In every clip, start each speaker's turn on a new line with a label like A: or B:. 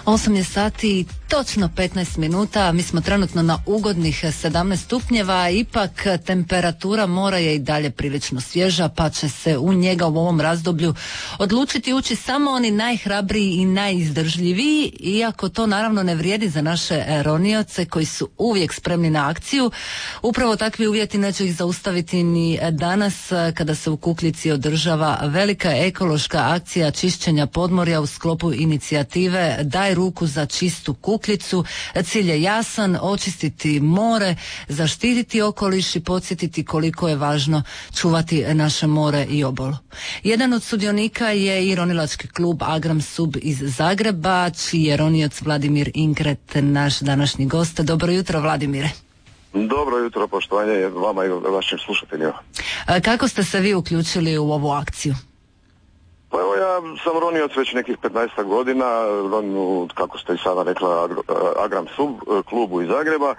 A: 8 je sati i točno 15 minuta. Mi smo trenutno na ugodnih 17 stupnjeva, ipak temperatura mora je i dalje prilično svježa, pa će se u njega u ovom razdoblju odlučiti ući samo oni najhrabriji i najizdržljiviji, iako to naravno ne vrijedi za naše ronioce koji su uvijek spremni na akciju. Upravo takvi uvjeti neće ih zaustaviti ni danas kada se u Kukljici održava velika ekološka akcija čišćenja podmorja u sklopu inicijative Daj ruku za čistu Kukljicu. Cilj je jasan, očistiti more, zaštititi okoliš i podsjetiti koliko je važno čuvati naše more i obalu. Jedan od sudionika je i ronilački klub Agram Sub iz Zagreba, čiji je ronioc Vladimir Inkret naš današnji gost. Dobro jutro, Vladimire.
B: Dobro jutro, poštovanje vama i vašim slušateljima.
A: Kako ste se vi uključili u ovu akciju?
B: Pa evo, ja sam ronioc već nekih 15 godina, kako ste i sada rekla, Agram Sub klubu iz Zagreba.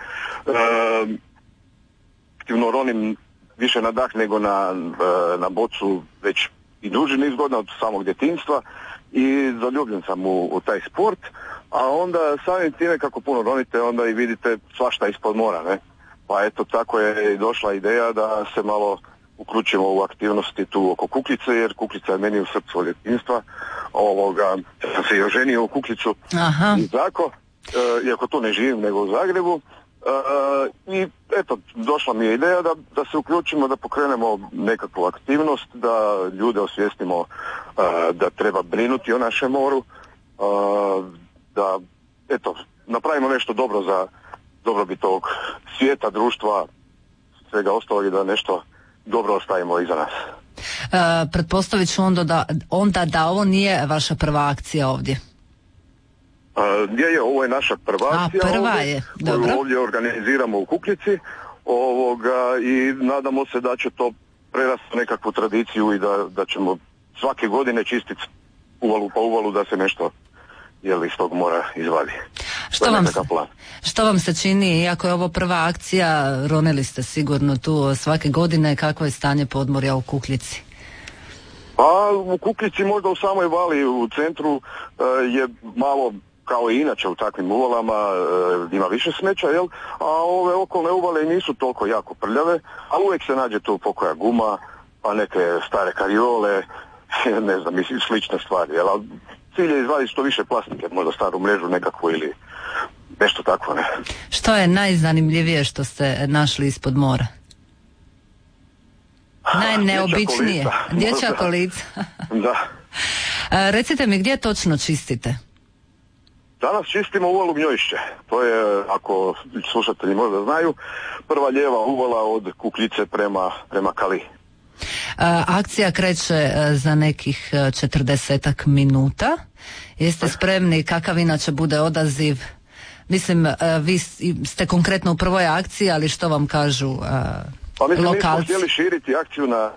B: Aktivno ronim više na dah nego na bocu već i duži niz godina od samog djetinjstva i zaljubljen sam u taj sport, a onda samim time kako puno ronite onda i vidite svašta ispod mora, ne? Pa eto, tako je došla ideja da se malo uključimo u aktivnosti tu oko Kukljice, jer Kukljica je meni u srcu od djetinjstva. Sam se i oženio u Kukljicu.
A: Aha.
B: I tako, iako tu ne živim nego u Zagrebu. I eto, došla mi je ideja da se uključimo, da pokrenemo nekakvu aktivnost, da ljude osvijestimo da treba brinuti o našem moru, da eto, napravimo nešto dobro za dobrobit ovog svijeta, društva, svega ostalog i da nešto dobro ostavimo iza nas.
A: Pretpostavit ću onda da ovo nije vaša prva akcija ovdje.
B: Ovo je naša prva akcija.
A: Prva je, dobro.
B: Koju ovdje organiziramo u Kukljici i nadamo se da će to prerasti nekakvu tradiciju i da ćemo svake godine čistiti uvalu po uvalu da se nešto iz tog mora izvadi.
A: Što vam se čini, iako je ovo prva akcija, ronili ste sigurno tu svake godine, kakvo je stanje podmorja u Kukljici?
B: Pa u Kukljici, možda u samoj vali u centru je malo kao i inače u takvim uvalama, ima više smeća, a ove okolne uvale nisu toliko jako prljave, ali uvijek se nađe tu pokoja guma, pa neke stare kariole, ne znam, slične stvari, ali cilj je izvaditi što više plastike, možda staru mrežu nekakvu ili nešto tako, ne.
A: Što je najzanimljivije što ste našli ispod mora? Najneobičnije? Dječja kolica.
B: Da.
A: Recite mi, gdje točno čistite?
B: Danas čistimo uvalu Gnjojišće. To je, ako slušatelji možda znaju, prva lijeva uvala od Kukljice prema Kali.
A: Akcija kreće za nekih 40 minuta. Jeste spremni? Kakav inače bude odaziv? Mislim, vi ste konkretno u prvoj akciji, ali što vam kažu lokalci?
B: Mi smo htjeli širiti akciju na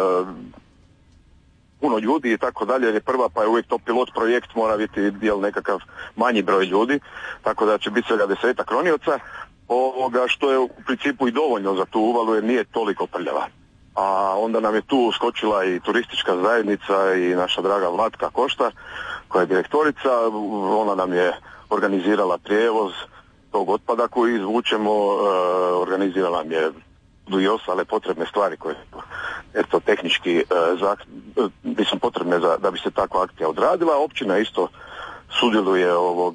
B: puno ljudi i tako dalje, jer je prva, pa je uvijek to pilot projekt, mora biti nekakav manji broj ljudi, tako da će biti svega 10 ronioca, što je u principu i dovoljno za tu uvalu jer nije toliko prljava. A onda nam je tu uskočila i turistička zajednica i naša draga Vlatka Košta, koja je direktorica. Ona nam je organizirala prijevoz tog otpada koji izvučemo, organizirala nam je i ostale potrebne stvari koje su tehnički potrebne da bi se takva akcija odradila. Općina isto sudjeluje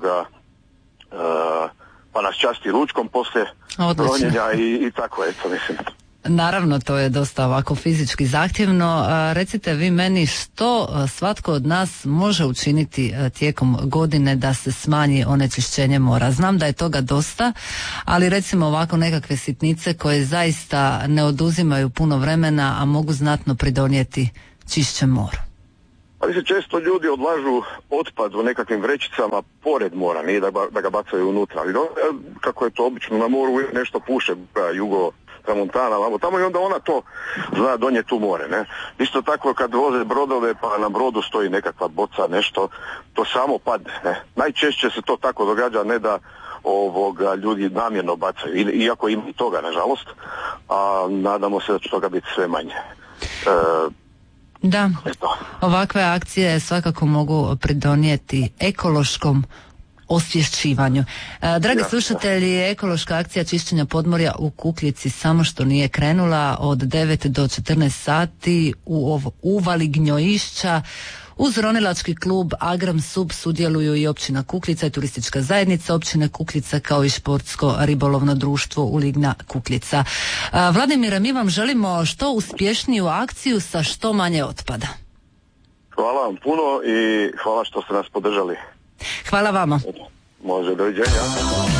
B: pa nas časti ručkom poslije ronjenja i tako mislim.
A: Naravno, to je dosta ovako fizički zahtjevno. Recite vi meni, što svatko od nas može učiniti tijekom godine da se smanji onečišćenje mora? Znam da je toga dosta, ali recimo ovako nekakve sitnice koje zaista ne oduzimaju puno vremena, a mogu znatno pridonijeti čišćem mora.
B: Ali se često ljudi odlažu otpad u nekakvim vrećicama pored mora, nije da ga bacaju unutra. Ali kako je to obično na moru, nešto puše jugo Tramontana, tamo i onda ona to zna donijeti u more, ne. Isto tako kad voze brodove pa na brodu stoji nekakva boca, nešto, to samo padne, ne. Najčešće se to tako događa, ne da ljudi namjerno bacaju, iako ima i toga, nažalost, a nadamo se da će toga biti sve manje.
A: Da, ovakve akcije svakako mogu pridonijeti ekološkom osvješćivanju. Dragi slušatelji, ekološka akcija čišćenja podmorja u Kukljici samo što nije krenula od 9 do 14 sati u uvali Gnjoišća. Uz ronilački klub Agram Sub sudjeluju i općina Kukljica i turistička zajednica općine Kukljica kao i športsko ribolovno društvo Uligna Kukljica. Vladimire, mi vam želimo što uspješniju akciju sa što manje otpada.
B: Hvala vam puno i hvala što ste nas podržali.
A: Hvala vama.
B: Može, doviđenja.